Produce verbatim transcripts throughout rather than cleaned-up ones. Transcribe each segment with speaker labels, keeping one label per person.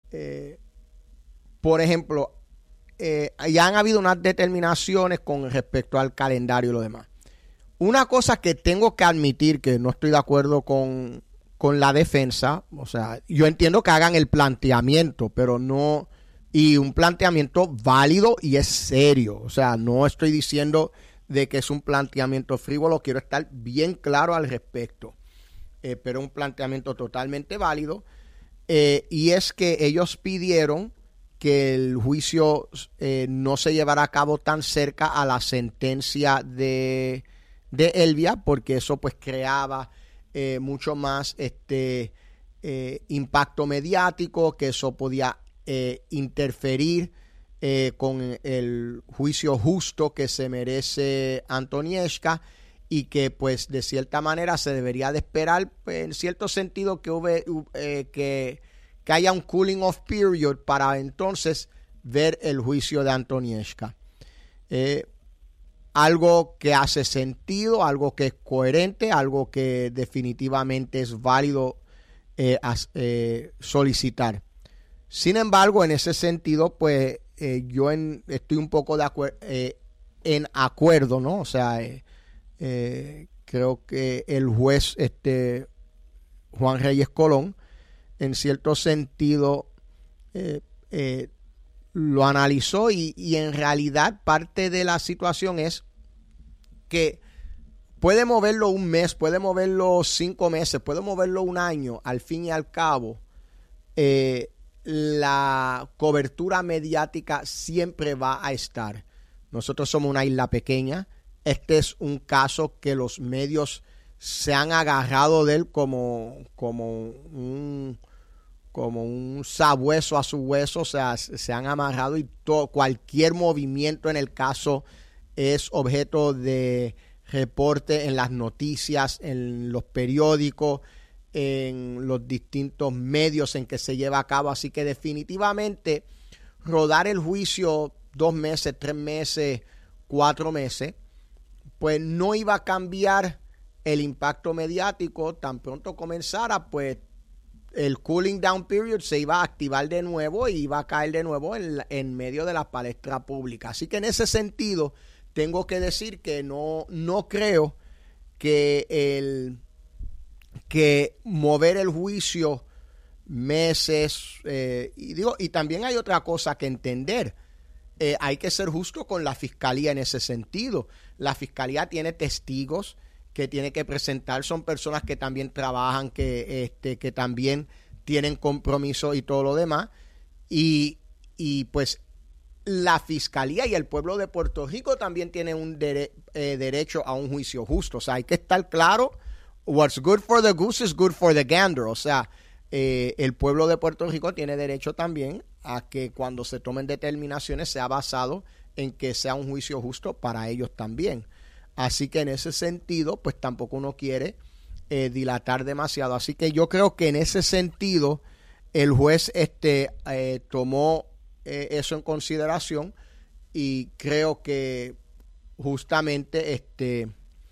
Speaker 1: eh, por ejemplo, eh, ya han habido unas determinaciones con respecto al calendario y lo demás. Una cosa que tengo que admitir que no estoy de acuerdo con, con la defensa, o sea, yo entiendo que hagan el planteamiento, pero no, y un planteamiento válido y es serio, o sea, no estoy diciendo de que es un planteamiento frívolo, quiero estar bien claro al respecto, eh, pero un planteamiento totalmente válido, eh, y es que ellos pidieron que el juicio eh, no se llevara a cabo tan cerca a la sentencia de, de Elvia, porque eso pues creaba eh, mucho más este eh, impacto mediático, que eso podía eh, interferir eh, con el juicio justo que se merece Antonieshka, y que pues de cierta manera se debería de esperar, pues, en cierto sentido, que, hube, eh, que, que haya un cooling off period para entonces ver el juicio de Antonieshka. Eh, algo que hace sentido, algo que es coherente, algo que definitivamente es válido eh, as, eh, solicitar. Sin embargo, en ese sentido, pues eh, yo en, estoy un poco de acuer- eh, en acuerdo, ¿no? O sea, eh, eh, creo que el juez este, Juan Reyes Colón, en cierto sentido, eh, eh, lo analizó y, y en realidad parte de la situación es que puede moverlo un mes, puede moverlo cinco meses, puede moverlo un año, al fin y al cabo, eh, la cobertura mediática siempre va a estar. Nosotros somos una isla pequeña. Este es un caso que los medios se han agarrado de él como, como un como un sabueso a su hueso, o sea, se han amarrado y todo, cualquier movimiento en el caso es objeto de reporte en las noticias, en los periódicos, en los distintos medios en que se lleva a cabo. Así que definitivamente rodar el juicio dos meses, tres meses, cuatro meses, pues no iba a cambiar el impacto mediático. Tan pronto comenzara, pues el cooling down period se iba a activar de nuevo y iba a caer de nuevo en, en medio de la palestra pública. Así que en ese sentido tengo que decir que no, no creo que el que mover el juicio meses, eh, y digo, y también hay otra cosa que entender. Eh, hay que ser justo con la fiscalía en ese sentido. La fiscalía tiene testigos que tiene que presentar, son personas que también trabajan, que, este, que también tienen compromiso y todo lo demás. Y, y pues la fiscalía y el pueblo de Puerto Rico también tienen un dere, eh, derecho a un juicio justo. O sea, hay que estar claro, what's good for the goose is good for the gander. O sea, eh, el pueblo de Puerto Rico tiene derecho también a que cuando se tomen determinaciones sea basado en que sea un juicio justo para ellos también. Así que en ese sentido, pues tampoco uno quiere eh, dilatar demasiado. Así que yo creo que en ese sentido el juez este, eh, tomó eh, eso en consideración, y creo que justamente este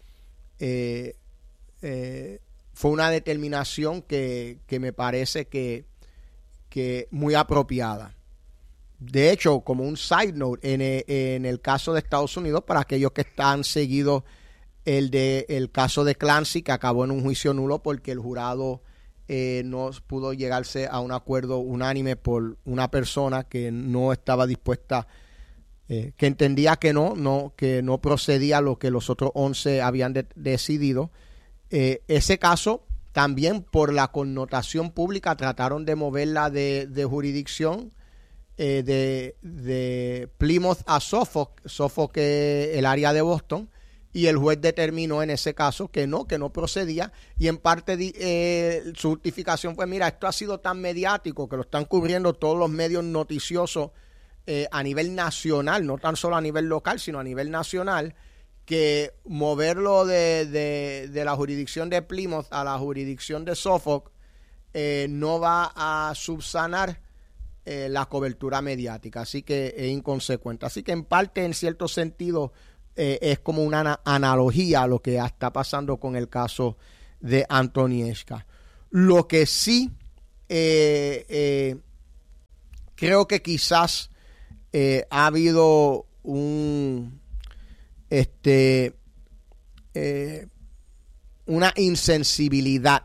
Speaker 1: eh, eh, fue una determinación que, que me parece que, que muy apropiada. De hecho, como un side note, en el, en el caso de Estados Unidos, para aquellos que están seguidos el de el caso de Clancy, que acabó en un juicio nulo porque el jurado eh, no pudo llegarse a un acuerdo unánime por una persona que no estaba dispuesta, eh, que entendía que no, no, que no procedía lo que los otros once habían de, decidido. Eh, ese caso también, por la connotación pública, trataron de moverla de, de jurisdicción. Eh, de, de Plymouth a Suffolk, Suffolk es el área de Boston, y el juez determinó en ese caso que no, que no procedía, y en parte eh, su justificación fue: mira, esto ha sido tan mediático que lo están cubriendo todos los medios noticiosos eh, a nivel nacional, no tan solo a nivel local, sino a nivel nacional, que moverlo de, de, de la jurisdicción de Plymouth a la jurisdicción de Suffolk eh, no va a subsanar Eh, la cobertura mediática, así que es inconsecuente. Así que en parte, en cierto sentido, eh, es como una ana- analogía a lo que está pasando con el caso de Antonieshka. Lo que sí eh, eh, creo que quizás eh, ha habido un este eh, una insensibilidad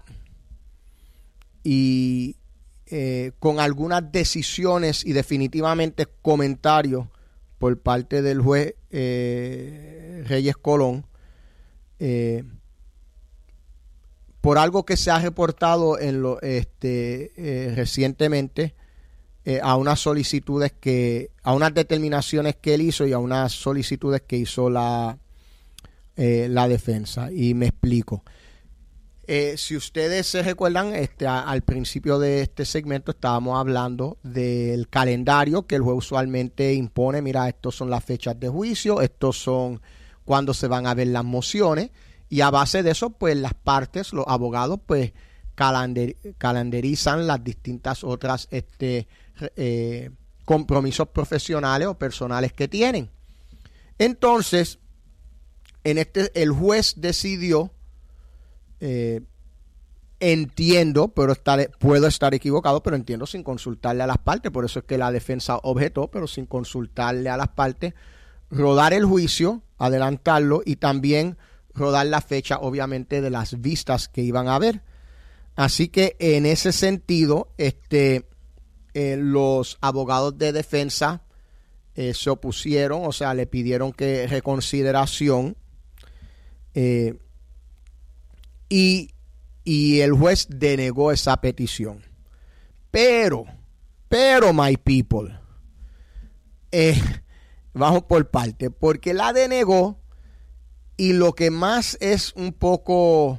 Speaker 1: y eh, con algunas decisiones y definitivamente comentarios por parte del juez eh, Reyes Colón eh, por algo que se ha reportado en lo, este, eh, recientemente eh, a unas solicitudes que, a unas determinaciones que él hizo y a unas solicitudes que hizo la, eh, la defensa. Y me explico. Eh, si ustedes se recuerdan, este, a, al principio de este segmento estábamos hablando del calendario que el juez usualmente impone. Mira, estos son las fechas de juicio, estos son cuando se van a ver las mociones. Y a base de eso, pues las partes, los abogados, pues calander, calendarizan las distintas otras este, eh, compromisos profesionales o personales que tienen. Entonces, en este, el juez decidió, eh, entiendo, pero estar, puedo estar equivocado, pero entiendo sin consultarle a las partes, por eso es que la defensa objetó, pero sin consultarle a las partes, rodar el juicio, adelantarlo y también rodar la fecha, obviamente, de las vistas que iban a haber. Así que en ese sentido, este, eh, los abogados de defensa eh, se opusieron, o sea, le pidieron que reconsideración eh, y, y el juez denegó esa petición. Pero, pero, my people, eh, vamos por parte, porque la denegó. Y lo que más es un poco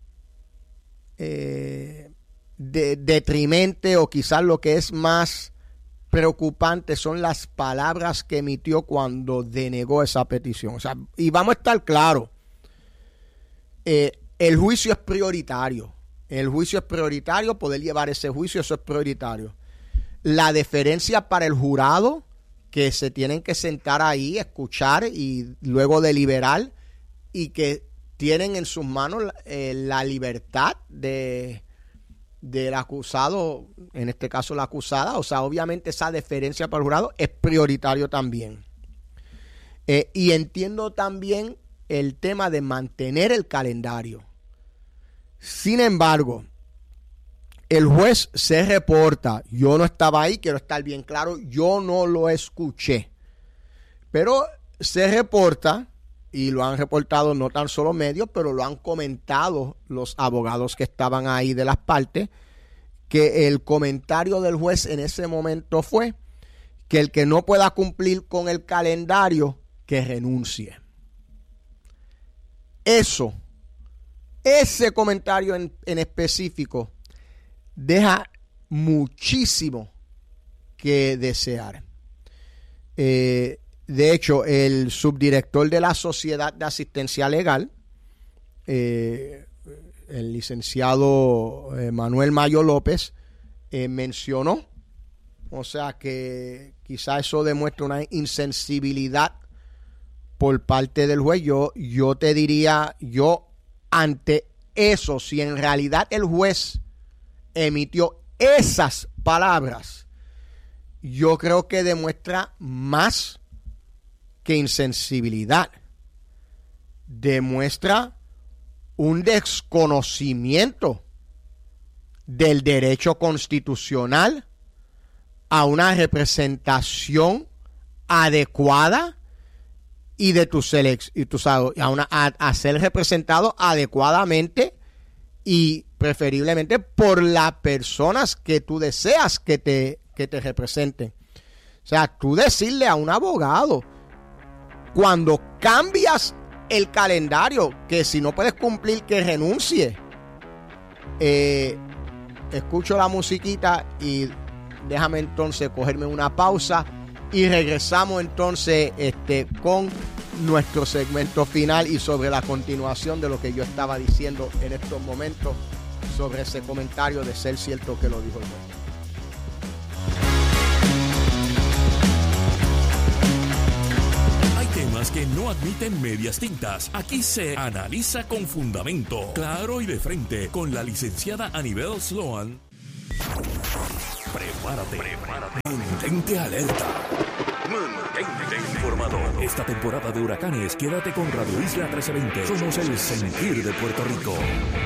Speaker 1: eh, de, detrimente o quizás lo que es más preocupante son las palabras que emitió cuando denegó esa petición. O sea, y vamos a estar claros, eh, el juicio es prioritario. El juicio es prioritario, poder llevar ese juicio, eso es prioritario. La deferencia para el jurado, que se tienen que sentar ahí, escuchar y luego deliberar, y que tienen en sus manos eh, la libertad de del acusado, en este caso la acusada, o sea, obviamente esa deferencia para el jurado es prioritario también. Eh, y entiendo también el tema de mantener el calendario. Sin embargo, el juez se reporta, yo no estaba ahí, quiero estar bien claro, yo no lo escuché, pero se reporta, y lo han reportado no tan solo medios, pero lo han comentado los abogados que estaban ahí de las partes, que el comentario del juez en ese momento fue que el que no pueda cumplir con el calendario, que renuncie. Eso, ese comentario en, en específico, deja muchísimo que desear. Eh, De hecho, el subdirector de la Sociedad de Asistencia Legal, eh, el licenciado eh, Manuel Mayo López, eh, mencionó, o sea que quizá eso demuestra una insensibilidad por parte del juez. Yo, yo te diría, yo ante eso, si en realidad el juez emitió esas palabras, yo creo que demuestra más que insensibilidad, demuestra un desconocimiento del derecho constitucional a una representación adecuada y de tu selección, y tu, a, una, a, a ser representado adecuadamente y preferiblemente por las personas que tú deseas que te, que te representen. O sea, tú decirle a un abogado, cuando cambias el calendario, que si no puedes cumplir, que renuncie. Eh, escucho la musiquita y déjame entonces cogerme una pausa y regresamos entonces este, con nuestro segmento final y sobre la continuación de lo que yo estaba diciendo en estos momentos sobre ese comentario de ser cierto que lo dijo el juez.
Speaker 2: Temas que no admiten medias tintas. Aquí se analiza con fundamento, claro y de frente, con la licenciada Anibel Sloan. Prepárate. Prepárate. Mantente alerta. Mantente informado. Esta temporada de huracanes, quédate con Radio Isla trece veinte. Somos el sentir de Puerto Rico.